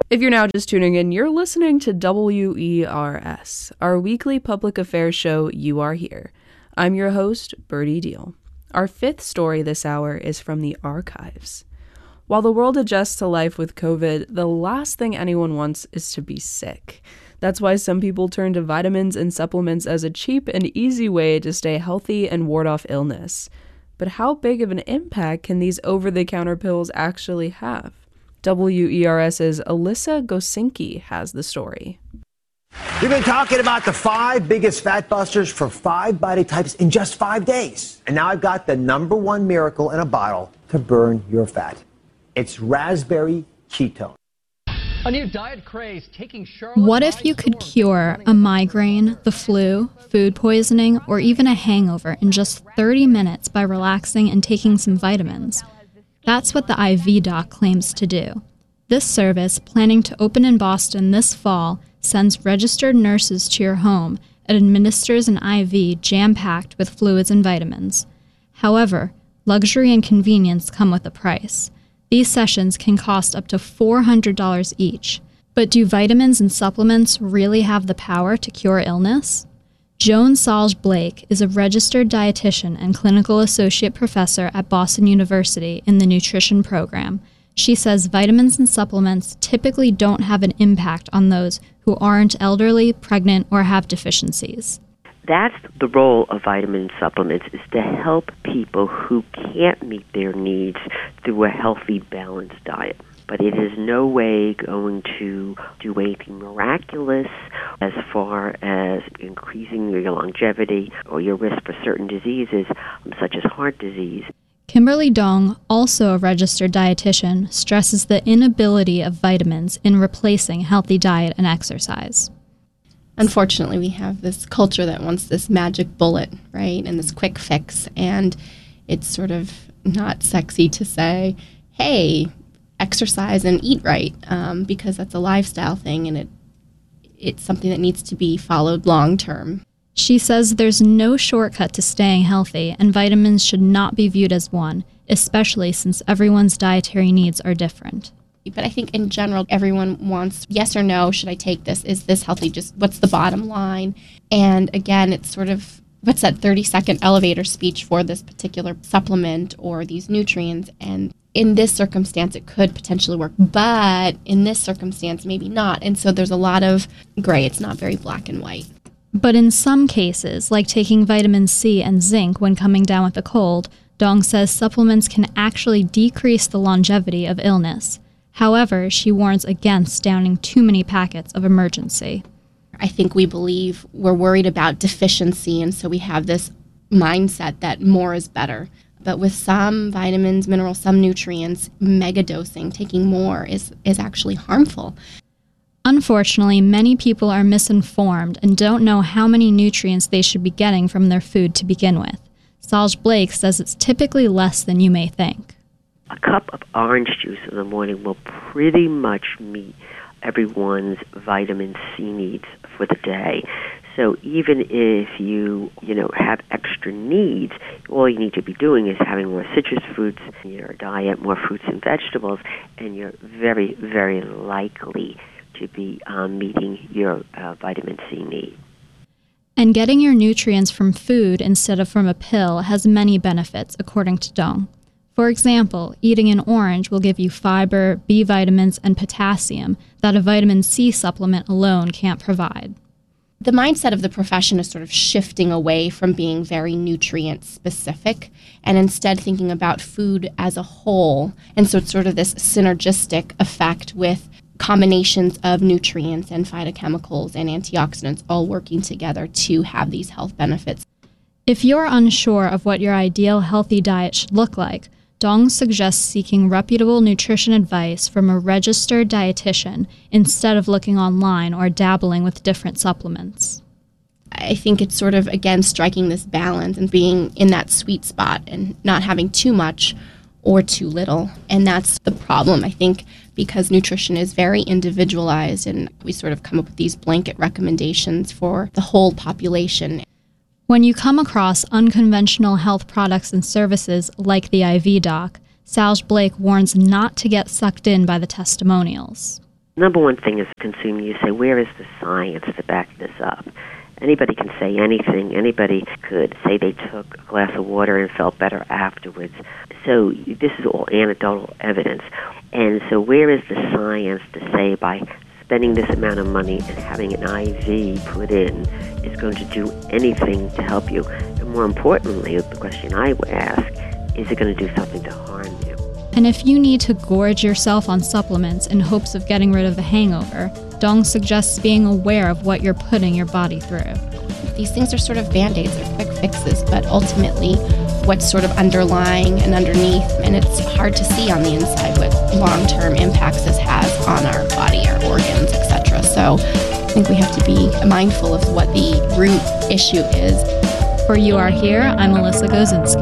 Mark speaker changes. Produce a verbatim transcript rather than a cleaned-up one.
Speaker 1: If you're now just tuning in, you're listening to W E R S, our weekly public affairs show, You Are Here. I'm your host, Birdie Deal. Our fifth story this hour is from the archives. While the world adjusts to life with COVID, the last thing anyone wants is to be sick. That's why some people turn to vitamins and supplements as a cheap and easy way to stay healthy and ward off illness. But how big of an impact can these over-the-counter pills actually have? WERS's Alyssa Gosinski has the story.
Speaker 2: We've been talking about the five biggest fat busters for five body types in just five days. And now I've got the number one miracle in a bottle to burn your fat. It's raspberry ketone.
Speaker 3: A new diet craze taking Charlotte.
Speaker 4: What if you could cure a migraine, the flu, food poisoning, or even a hangover in just thirty minutes by relaxing and taking some vitamins? That's what the I V Doc claims to do. This service, planning to open in Boston this fall, sends registered nurses to your home and administers an I V jam-packed with fluids and vitamins. However, luxury and convenience come with a price. These sessions can cost up to four hundred dollars each. But do vitamins and supplements really have the power to cure illness? Joan Salge-Blake is a registered dietitian and clinical associate professor at Boston University in the nutrition program. She says vitamins and supplements typically don't have an impact on those who aren't elderly, pregnant, or have deficiencies.
Speaker 5: That's the role of vitamin supplements, is to help people who can't meet their needs through a healthy, balanced diet. But it is no way going to do anything miraculous as far as increasing your longevity or your risk for certain diseases, such as heart disease.
Speaker 4: Kimberly Dong, also a registered dietitian, stresses the inability of vitamins in replacing healthy diet and exercise.
Speaker 6: Unfortunately, we have this culture that wants this magic bullet, right, and this quick fix, and it's sort of not sexy to say, hey, exercise and eat right, um, because that's a lifestyle thing, and it it's something that needs to be followed long term.
Speaker 4: She says there's no shortcut to staying healthy, and vitamins should not be viewed as one, especially since everyone's dietary needs are different.
Speaker 6: But I think in general, everyone wants yes or no, should I take this? Is this healthy? Just what's the bottom line? And again, it's sort of, what's that thirty-second elevator speech for this particular supplement or these nutrients? And in this circumstance, it could potentially work, but in this circumstance, maybe not. And so there's a lot of gray. It's not very black and white.
Speaker 4: But in some cases, like taking vitamin C and zinc when coming down with a cold, Dong says supplements can actually decrease the longevity of illness. However, she warns against downing too many packets of Emergen-C.
Speaker 6: I think we believe we're worried about deficiency, and so we have this mindset that more is better. But with some vitamins, minerals, some nutrients, mega dosing, taking more is, is actually harmful.
Speaker 4: Unfortunately, many people are misinformed and don't know how many nutrients they should be getting from their food to begin with. Salge-Blake says it's typically less than you may think.
Speaker 5: A cup of orange juice in the morning will pretty much meet everyone's vitamin C needs for the day. So even if you, you know, have extra needs, all you need to be doing is having more citrus fruits in your diet, more fruits and vegetables, and you're very, very likely to be um, meeting your uh, vitamin C need.
Speaker 4: And getting your nutrients from food instead of from a pill has many benefits, according to Dong. For example, eating an orange will give you fiber, B vitamins, and potassium that a vitamin C supplement alone can't provide.
Speaker 6: The mindset of the profession is sort of shifting away from being very nutrient specific and instead thinking about food as a whole. And so it's sort of this synergistic effect with combinations of nutrients and phytochemicals and antioxidants all working together to have these health benefits.
Speaker 4: If you're unsure of what your ideal healthy diet should look like, Dong suggests seeking reputable nutrition advice from a registered dietitian instead of looking online or dabbling with different supplements.
Speaker 6: I think it's sort of, again, striking this balance and being in that sweet spot and not having too much or too little. And that's the problem, I think, because nutrition is very individualized and we sort of come up with these blanket recommendations for the whole population.
Speaker 4: When you come across unconventional health products and services like the I V Doc, Salge-Blake warns not to get sucked in by the testimonials.
Speaker 5: Number one thing is consuming, you say, where is the science to back this up? Anybody can say anything. Anybody could say they took a glass of water and felt better afterwards. So this is all anecdotal evidence. And so where is the science to say by spending this amount of money and having an I V put in is going to do anything to help you? And more importantly, the question I would ask, is it going to do something to harm you?
Speaker 4: And if you need to gorge yourself on supplements in hopes of getting rid of the hangover, Dong suggests being aware of what you're putting your body through.
Speaker 6: These things are sort of band-aids, they're quick fixes, but ultimately what's sort of underlying and underneath, and it's hard to see on the inside what long-term impacts this has on our body, our organs, et cetera. So I think we have to be mindful of what the root issue is.
Speaker 4: For You Are Here, I'm Alyssa Gozinski.